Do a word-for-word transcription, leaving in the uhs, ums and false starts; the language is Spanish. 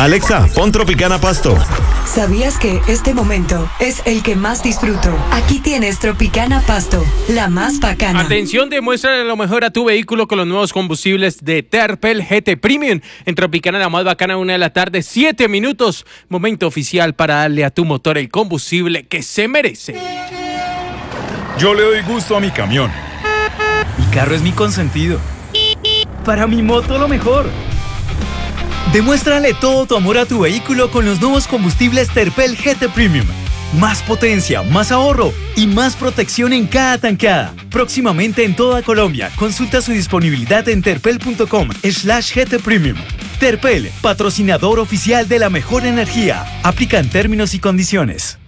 Alexa, pon Tropicana Pasto. ¿Sabías que este momento es el que más disfruto? Aquí tienes Tropicana Pasto, la más bacana. Atención, demuéstrale lo mejor a tu vehículo con los nuevos combustibles de Terpel G T Premium. En Tropicana, la más bacana, una de la tarde, siete minutos. Momento oficial para darle a tu motor el combustible que se merece. Yo le doy gusto a mi camión. Mi carro es mi consentido. Para mi moto, lo mejor. Demuéstrale todo tu amor a tu vehículo con los nuevos combustibles Terpel G T Premium. Más potencia, más ahorro y más protección en cada tanqueada. Próximamente en toda Colombia. Consulta su disponibilidad en terpel punto com slash G T Premium. Terpel, patrocinador oficial de la mejor energía. Aplican términos y condiciones.